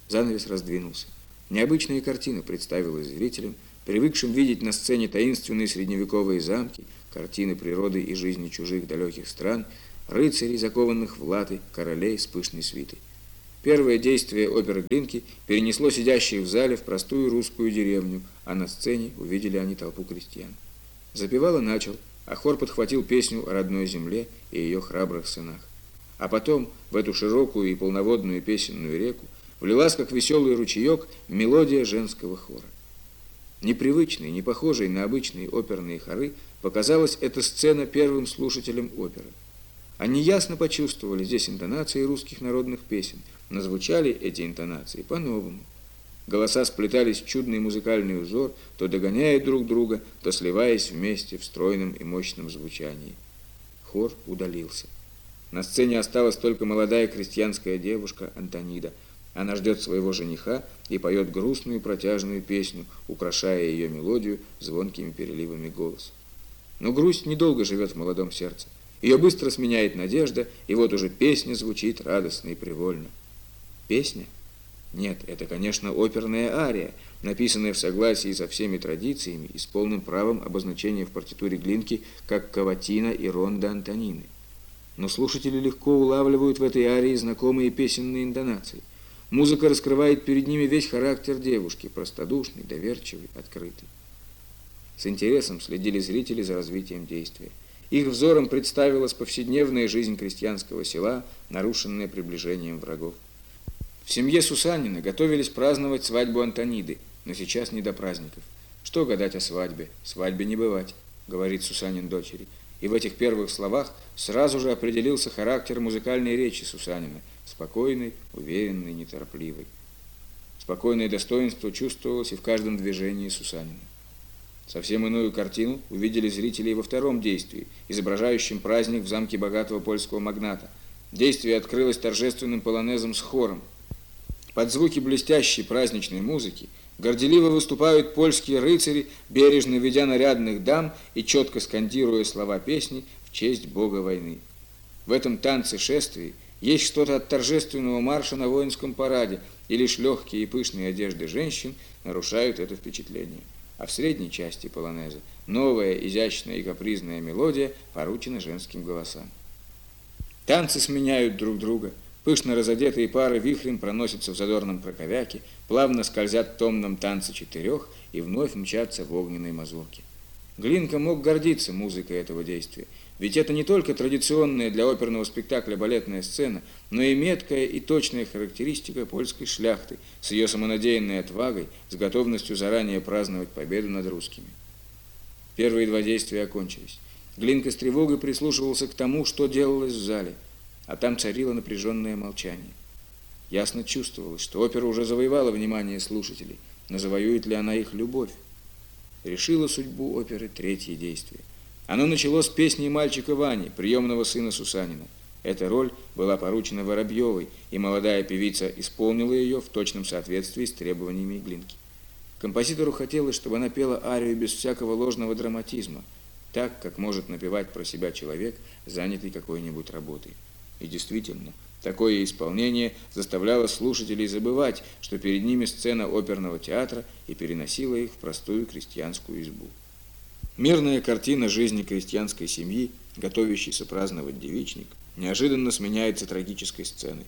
Занавес раздвинулся. Необычная картина представилась зрителям, привыкшим видеть на сцене таинственные средневековые замки, картины природы и жизни чужих далеких стран, рыцарей, закованных в латы, королей с пышной свитой. Первое действие оперы Глинки перенесло сидящих в зале в простую русскую деревню, а на сцене увидели они толпу крестьян. Запевало начал, а хор подхватил песню о родной земле и ее храбрых сынах. А потом в эту широкую и полноводную песенную реку влилась, как веселый ручеек, мелодия женского хора. Непривычной, не похожей на обычные оперные хоры, показалась эта сцена первым слушателям оперы. Они ясно почувствовали здесь интонации русских народных песен, но звучали эти интонации по-новому. Голоса сплетались в чудный музыкальный узор, то догоняя друг друга, то сливаясь вместе в стройном и мощном звучании. Хор удалился. На сцене осталась только молодая крестьянская девушка Антонида. Она ждет своего жениха и поет грустную протяжную песню, украшая ее мелодию звонкими переливами голоса. Но грусть недолго живет в молодом сердце. Ее быстро сменяет надежда, и вот уже песня звучит радостно и привольно. Песня? Нет, это, конечно, оперная ария, написанная в согласии со всеми традициями и с полным правом обозначения в партитуре Глинки как каватина и ронда Антонины. Но слушатели легко улавливают в этой арии знакомые песенные интонации. Музыка раскрывает перед ними весь характер девушки, простодушный, доверчивый, открытый. С интересом следили зрители за развитием действия. Их взором представилась повседневная жизнь крестьянского села, нарушенная приближением врагов. В семье Сусанина готовились праздновать свадьбу Антониды, но сейчас не до праздников. Что гадать о свадьбе? Свадьбе не бывать, говорит Сусанин дочери. И в этих первых словах сразу же определился характер музыкальной речи Сусанина, спокойной, уверенной, неторопливой. Спокойное достоинство чувствовалось и в каждом движении Сусанина. Совсем иную картину увидели зрители и во втором действии, изображающем праздник в замке богатого польского магната. Действие открылось торжественным полонезом с хором. Под звуки блестящей праздничной музыки горделиво выступают польские рыцари, бережно ведя нарядных дам и четко скандируя слова песни в честь бога войны. В этом танце-шествии есть что-то от торжественного марша на воинском параде, и лишь легкие и пышные одежды женщин нарушают это впечатление. А в средней части полонеза новая, изящная и капризная мелодия поручена женским голосам. Танцы сменяют друг друга. Пышно разодетые пары вихрем проносятся в задорном краковяке, плавно скользят в томном танце четырех и вновь мчатся в огненной мазурке. Глинка мог гордиться музыкой этого действия, ведь это не только традиционная для оперного спектакля балетная сцена, но и меткая и точная характеристика польской шляхты с ее самонадеянной отвагой, с готовностью заранее праздновать победу над русскими. Первые два действия окончились. Глинка с тревогой прислушивался к тому, что делалось в зале, а там царило напряженное молчание. Ясно чувствовалось, что опера уже завоевала внимание слушателей, но завоюет ли она их любовь? Решило судьбу оперы третье действие. Оно началось с песни мальчика Вани, приемного сына Сусанина. Эта роль была поручена Воробьевой, и молодая певица исполнила ее в точном соответствии с требованиями Глинки. Композитору хотелось, чтобы она пела арию без всякого ложного драматизма, так, как может напевать про себя человек, занятый какой-нибудь работой. И действительно, такое исполнение заставляло слушателей забывать, что перед ними сцена оперного театра, и переносило их в простую крестьянскую избу. Мирная картина жизни крестьянской семьи, готовящейся праздновать девичник, неожиданно сменяется трагической сценой.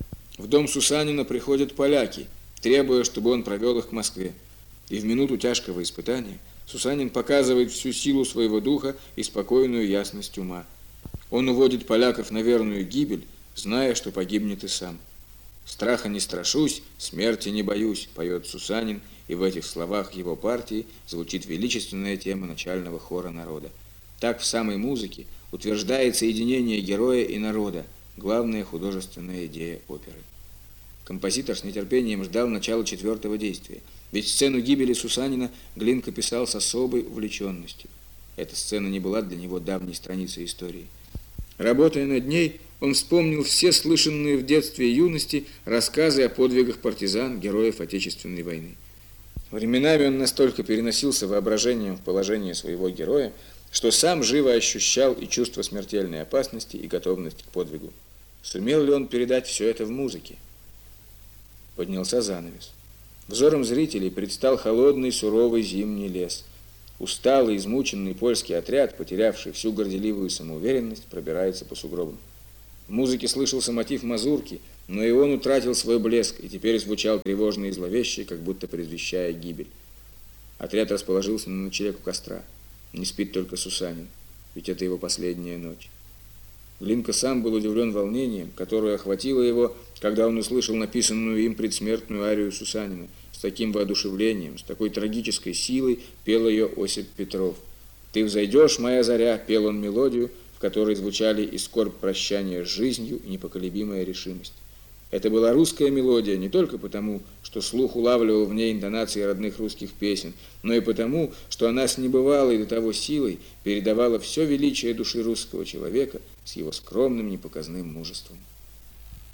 В дом Сусанина приходят поляки, требуя, чтобы он провел их к Москве. И в минуту тяжкого испытания Сусанин показывает всю силу своего духа и спокойную ясность ума. Он уводит поляков на верную гибель, зная, что погибнет и сам. «Страха не страшусь, смерти не боюсь», поет Сусанин, и в этих словах его партии звучит величественная тема начального хора народа. Так в самой музыке утверждается единение героя и народа, главная художественная идея оперы. Композитор с нетерпением ждал начала четвертого действия, ведь сцену гибели Сусанина Глинка писал с особой увлеченностью. Эта сцена не была для него давней страницей истории. Работая над ней, он вспомнил все слышанные в детстве и юности рассказы о подвигах партизан, героев Отечественной войны. Временами он настолько переносился воображением в положение своего героя, что сам живо ощущал и чувство смертельной опасности, и готовность к подвигу. Сумел ли он передать все это в музыке? Поднялся занавес. Взором зрителей предстал холодный, суровый зимний лес. Усталый, измученный польский отряд, потерявший всю горделивую самоуверенность, пробирается по сугробам. В музыке слышался мотив мазурки, но и он утратил свой блеск и теперь звучал тревожно и зловеще, как будто предвещая гибель. Отряд расположился на ночлег у костра. Не спит только Сусанин, ведь это его последняя ночь. Глинка сам был удивлен волнением, которое охватило его, когда он услышал написанную им предсмертную арию Сусанина. С таким воодушевлением, с такой трагической силой пел ее Осип Петров. «Ты взойдешь, моя заря», пел он мелодию, в которой звучали и скорбь прощания с жизнью, и непоколебимая решимость. Это была русская мелодия не только потому, что слух улавливал в ней интонации родных русских песен, но и потому, что она с небывалой до того силой передавала все величие души русского человека с его скромным непоказным мужеством.